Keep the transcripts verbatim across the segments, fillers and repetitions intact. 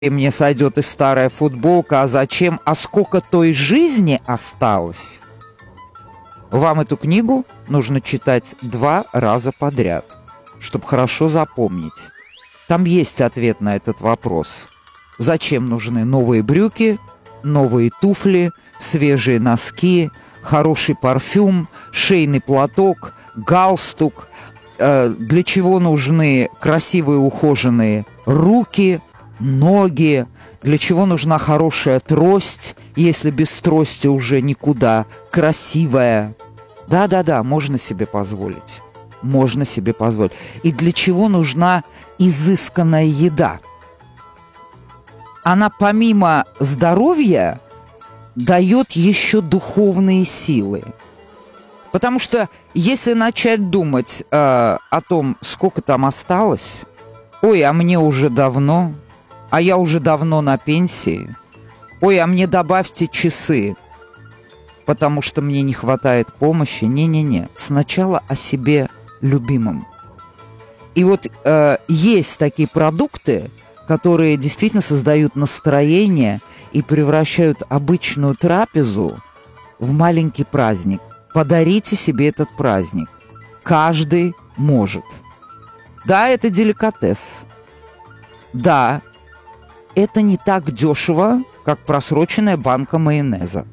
И мне сойдет и старая футболка, а зачем? А сколько той жизни осталось? Вам эту книгу нужно читать два раза подряд, чтобы хорошо запомнить. Там есть ответ на этот вопрос. Зачем нужны новые брюки, новые туфли, свежие носки, хороший парфюм, шейный платок, галстук? Э, для чего нужны красивые ухоженные руки, ноги? Для чего нужна хорошая трость, если без трости уже никуда? Красивая. Да-да-да, можно себе позволить. Можно себе позволить. И для чего нужна изысканная еда? Она помимо здоровья дает еще духовные силы. Потому что если начать думать э, о том, сколько там осталось, ой, а мне уже давно, а я уже давно на пенсии, ой, а мне добавьте часы, потому что мне не хватает помощи. Не-не-не, сначала о себе любимом. И вот э, есть такие продукты, которые действительно создают настроение и превращают обычную трапезу в маленький праздник. Подарите себе этот праздник. Каждый может. Да, это деликатес. Да, это не так дешево, как просроченная банка майонеза.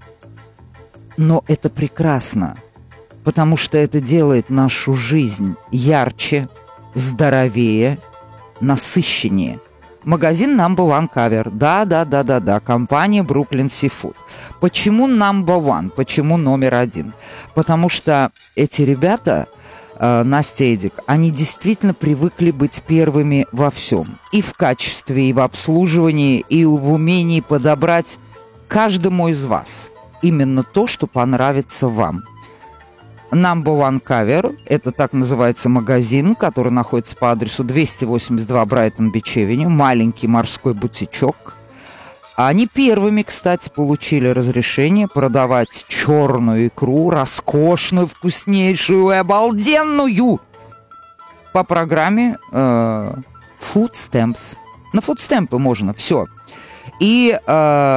Но это прекрасно, потому что это делает нашу жизнь ярче, здоровее, насыщеннее. Магазин Number One Cover. Да, да, да, да, да. Компания Brooklyn Seafood. Почему Number One? Почему номер один? Потому что эти ребята, э, Настя и Эдик, они действительно привыкли быть первыми во всем. И в качестве, и в обслуживании, и в умении подобрать каждому из вас именно то, что понравится вам. Number One Cover – это так называется магазин, который находится по адресу двести восемьдесят два Брайтон-Бич-Авеню, маленький морской бутичок. Они первыми, кстати, получили разрешение продавать черную икру, роскошную, вкуснейшую и обалденную, по программе э, Food Stamps. На Food Stamps можно, все. И э,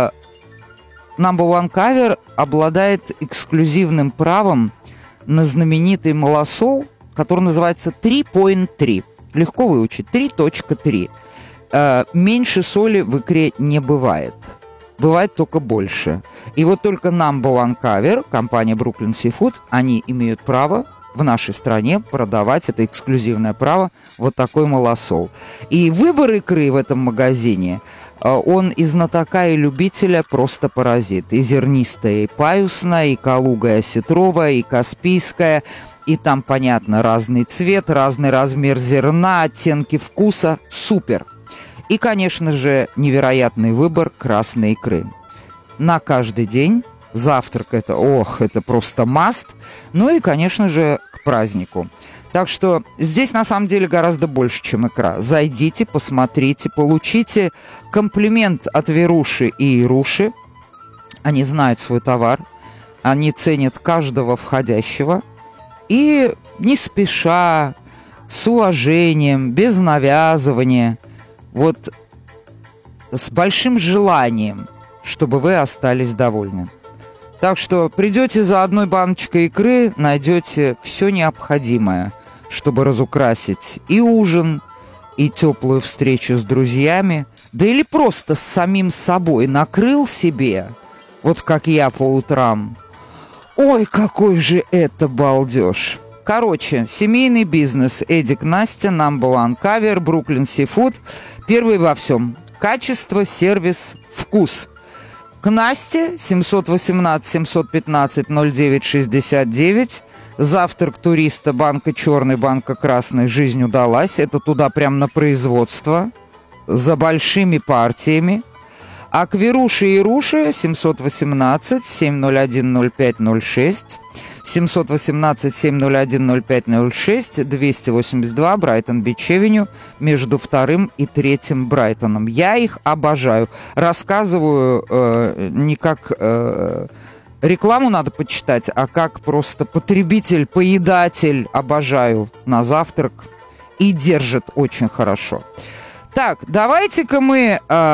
Number One Cover обладает эксклюзивным правом на знаменитый малосол, который называется три точка три. Легко выучить. три точка три. Э, меньше соли в икре не бывает. Бывает только больше. И вот только Number One Cover, компания Brooklyn Seafood, они имеют право в нашей стране продавать, это эксклюзивное право, вот такой малосол. И выбор икры в этом магазине, он и знатока, и любителя просто поразит. И зернистая, и паюсная, и калуга, и осетровая, и каспийская. И там, понятно, разный цвет, разный размер зерна, оттенки вкуса. Супер! И, конечно же, невероятный выбор красной икры. На каждый день. Завтрак это, ох, это просто must. Ну и, конечно же, к празднику. Так что здесь на самом деле гораздо больше, чем икра. Зайдите, посмотрите, получите комплимент от Веруши и Ируши. Они знают свой товар, они ценят каждого входящего. И не спеша, с уважением, без навязывания, вот с большим желанием, чтобы вы остались довольны. Так что придете за одной баночкой икры, найдете все необходимое, чтобы разукрасить и ужин, и теплую встречу с друзьями, да или просто с самим собой накрыл себе, вот как я по утрам. Ой, какой же это балдеж! Короче, семейный бизнес Эдик, Настя, Number One Cover, Brooklyn Seafood. Первый во всем. Качество, сервис, вкус. К Насте семьсот восемнадцать семьсот пятнадцать ноль девять шестьдесят девять. Завтрак туриста, банка черный, банка красный. Жизнь удалась. Это туда прям на производство. За большими партиями. А к Веруше и Руше семьсот восемнадцать семь ноль один ноль пять ноль шесть. семьсот восемнадцать семь ноль один ноль пять ноль шесть, двести восемьдесят два Брайтон-Бич-Авеню, между вторым и третьим Брайтоном. Я их обожаю. Рассказываю э, не как э, рекламу надо почитать, а как просто потребитель, поедатель. Обожаю на завтрак. И держит очень хорошо. Так, давайте-ка мы... э,